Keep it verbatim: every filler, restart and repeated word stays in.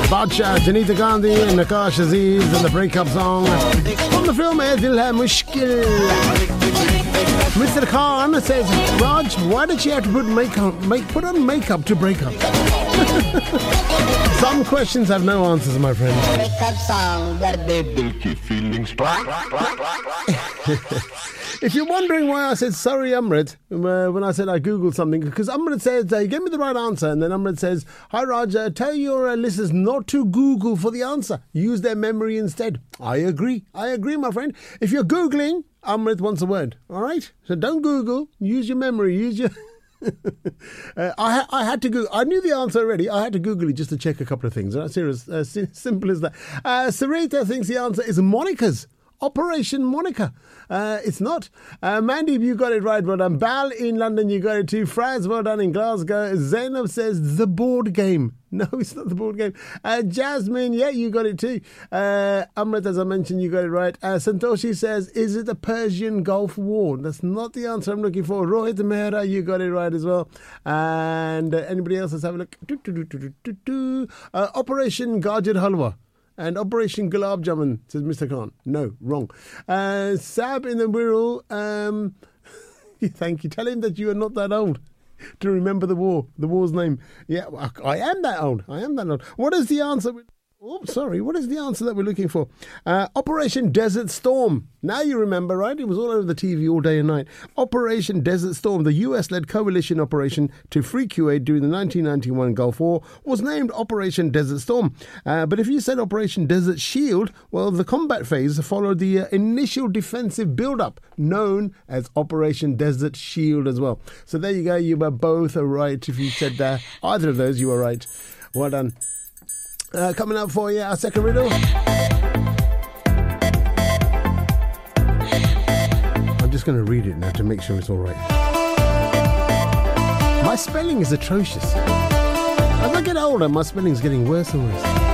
Bacha, Janita Gandhi, and Nakash Aziz, and the breakup song from the film Hai Dil Hai Mushkil. Mister Khan says, Raj, why did she have to put makeup, make, put on makeup to break up? Some questions have no answers, my friend. Breakup song, dil ki feelings. If you're wondering why I said sorry, Amrit, uh, when I said I googled something, because Amrit says uh, he gave me the right answer, and then Amrit says, "Hi Raj, uh, tell your uh, listeners not to Google for the answer. Use their memory instead." I agree. I agree, my friend. If you're googling, Amrit wants a word. All right, so don't Google. Use your memory. Use your. uh, I, ha- I had to go. I knew the answer already. I had to Google it just to check a couple of things. Right? Serious, uh, si- simple as that. Uh, Sarita thinks the answer is Monica's. Operation Monica. Uh, it's not. Uh, Mandy, you got it right. Well done. Bal in London, you got it too. Franz, well done in Glasgow. Zainab says the board game. No, it's not the board game. Uh, Jasmine, yeah, you got it too. Uh, Amrit, as I mentioned, you got it right. Uh, Santoshi says, is it the Persian Gulf War? That's not the answer I'm looking for. Rohit Mehra, you got it right as well. And uh, anybody else? Let's have a look. Do, do, do, do, do, do. Uh, Operation Gajar Halwa. And Operation Gulab Jamun, says Mister Khan. No, wrong. Uh, Sab in the Wirral, um, thank you. Tell him that you are not that old to remember the war, the war's name. Yeah, I, I am that old. I am that old. What is the answer? Oh, sorry. What is the answer that we're looking for? Uh, Operation Desert Storm. Now you remember, right? It was all over the T V all day and night. Operation Desert Storm, the U S-led coalition operation to free Kuwait during the nineteen ninety-one Gulf War, was named Operation Desert Storm. Uh, but if you said Operation Desert Shield, well, the combat phase followed the uh, initial defensive build-up, known as Operation Desert Shield as well. So there you go. You were both right. If you said uh, either of those, you were right. Well done. Uh, coming up for you, our second riddle. I'm just going to read it now to make sure it's all right. My spelling is atrocious. As I get older, my spelling is getting worse and worse.